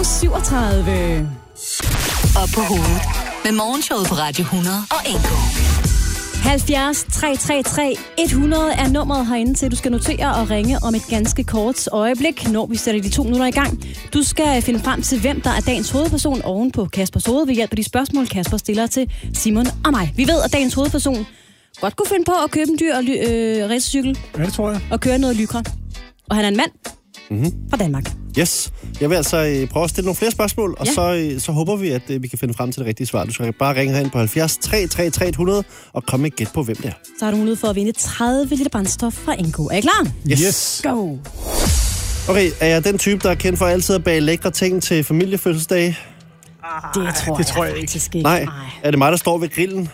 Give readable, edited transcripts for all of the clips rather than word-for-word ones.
7:37. Op på hovedet med Morgenshowet på Radio 100 og Enko. 70 333 100 er nummeret herinde til. Du skal notere og ringe om et ganske kort øjeblik, når vi sætter de 2 minutter i gang. Du skal finde frem til, hvem der er dagens hovedperson oven på Kaspers hoved ved hjælp af de spørgsmål, Kasper stiller til Simon og mig. Vi ved, at dagens hovedperson godt kunne finde på at købe en dyr racercykel. Ja, det tror jeg. Og køre noget Lycra. Og han er en mand fra Danmark. Yes. Jeg vil altså prøve at stille nogle flere spørgsmål, og så håber vi, at vi kan finde frem til det rigtige svar. Du skal bare ringe herind på 70 333 100 og komme med et gæt på, hvem det er. Så har du mulighed for at vinde 30 liter brændstof fra Enko. Er I klar? Yes. Go! Okay, er jeg den type, der er kendt for altid at bage lækre ting til familiefødselsdage? Det tror jeg faktisk ikke. Nej. Er det mig, der står ved grillen?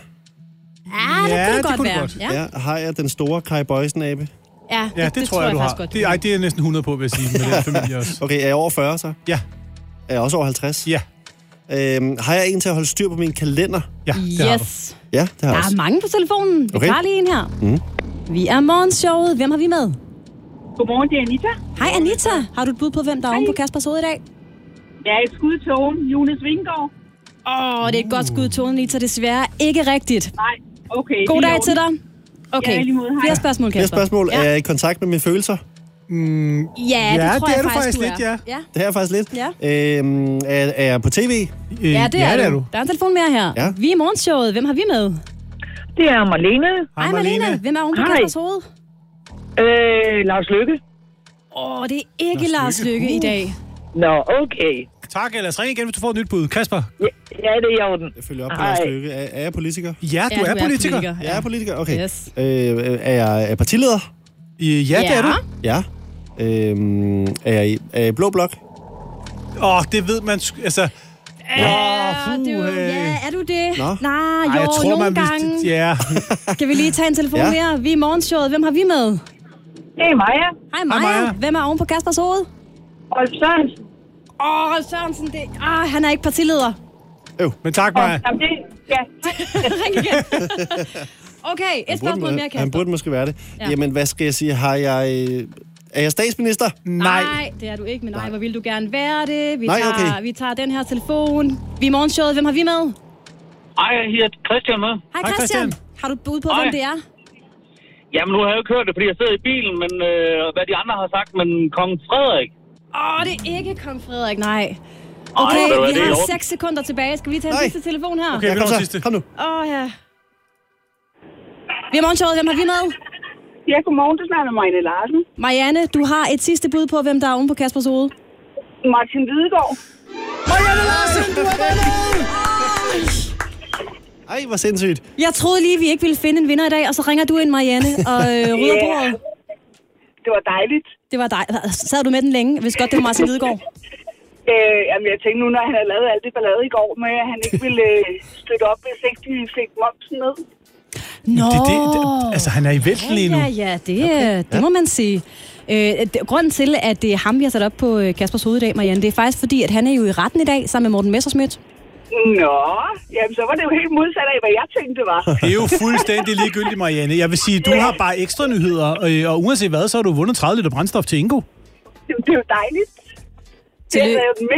Ja, det kunne godt være. Ja. Har jeg den store Kai Boysen-abe? Ja, det tror jeg, du har. Det er jeg næsten 100 på, vil jeg sige, med den familie også. Okay, er jeg over 40 så? Ja. Er jeg også over 50? Ja. Har jeg en til at holde styr på min kalender? Ja, det har du. Ja, det har jeg Der også. er mange på telefonen. Vi klarer lige en her. Vi er morgenshowet. Hvem har vi med? Godmorgen, det er Anita. Hej Anita. Har du et bud på, hvem der er oven på Kaspers hoved i dag? Jeg er et skud til oven. Jonas Vingegaard. Det er et godt skud til Anita. Desværre ikke rigtigt. Nej, okay. God dag til dig. Okay, Ja, lige måde. Hej. flere spørgsmål, Kasper. Flere spørgsmål. Er jeg i kontakt med mine følelser? Ja, det tror jeg faktisk, du er. lidt, ja. Det er jeg faktisk lidt. Ja. Er jeg på tv? Ja, det er du. Der er en telefon mere her. Ja. Vi er i morgenshowet. Hvem har vi med? Det er Marlene. Hej Marlene. Hvem er oven på Kaspers hoved? Lars Lykke. Det er ikke Lars Lykke i dag. Nå, okay. Tak, ellers ring igen, hvis du får et nyt bud. Kasper? Ja, det er i orden. Jeg følger op på Lars Lykke. Er jeg politiker? Ja, du er politiker. Jeg er politiker, okay. Yes. Er jeg partileder? Ja, det er du. Ja. Er jeg i blå blok? Det ved man altså... Er du det? Nå. Nej, jeg tror, nogle gange. Ja. Skal vi lige tage en telefon Ja. mere? Vi er i morgenshowet. Hvem har vi med? Det er Maja. Hej Maja. Hvem er oven på Kaspers hoved? Rolf Sørensen. Rolf Sørensen, han er ikke partileder. Men tak, Maja. Jamen, det... Ja. Ring igen. Okay, et spørgsmål mere, Kasper. Han burde måske være det. Ja. Jamen, hvad skal jeg sige? Er jeg statsminister? Nej, det er du ikke, men hvor vil du gerne være det? Vi tager den her telefon. Vi er i morgenshowet. Hvem har vi med? Hej, jeg hedder Christian med. Hej Christian. Har du et bud på, hvem det er? Jamen, nu har jeg jo ikke hørt det, fordi jeg sidder i bilen, men hvad de andre har sagt, men kong Frederik. Det er ikke kong Frederik, nej. Okay, vi har 6 sekunder tilbage. Skal vi lige tage en sidste telefon her? Okay, kom så. Kom nu. Ja. Vi er morgenshowet. Hvem har vi med? Ja, godmorgen. Du snakker med Marianne Larsen. Marianne, du har et sidste bud på, hvem der er oven på Kaspers hoved. Martin Lidegaard. Marianne Larsen, du er med! Ej, hvor sindssygt. Jeg troede lige, vi ikke ville finde en vinder i dag, og så ringer du ind, Marianne, og rydder bordet. Det var dejligt. Det var dig. Sad du med den længe? Hvis godt, det var Martin Lidegaard. Jamen, jeg tænkte nu, når han havde lavet alt det ballade i går med, at han ikke ville støtte op, hvis ikke de fik momsen ned. Nå. Altså, han er i vælten lige nu. Ja, det må man sige. Grunden til, at det er ham, vi har sat op på Kaspers hoved i dag, Marianne, det er faktisk fordi, at han er jo i retten i dag, sammen med Morten Messerschmidt. Nå, jamen så var det jo helt modsat af, hvad jeg tænkte, det var. Det er jo fuldstændig ligegyldigt, Marianne. Jeg vil sige, du har bare ekstra nyheder, og uanset hvad, så har du vundet 30 liter brændstof til Ingo. Det er jo dejligt. Det er